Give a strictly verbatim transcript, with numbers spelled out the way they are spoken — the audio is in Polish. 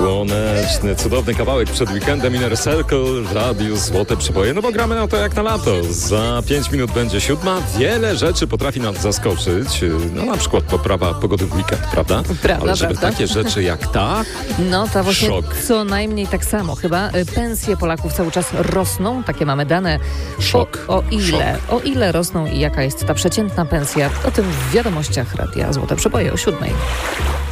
Słoneczny, cudowny kawałek przed weekendem. Inner Circle w radiu Złote Przeboje. No bo gramy na to jak na lato. Za pięć minut będzie siódma. Wiele rzeczy potrafi nas zaskoczyć. No na przykład poprawa pogody w weekend, prawda? Prawda, Ale żeby prawda. takie rzeczy jak ta... No to właśnie Szok. co najmniej tak samo chyba. Pensje Polaków cały czas rosną. Takie mamy dane. Szok. O, o ile? Szok. O ile rosną i jaka jest ta przeciętna pensja? O tym w wiadomościach Radia Złote Przeboje o siódmej.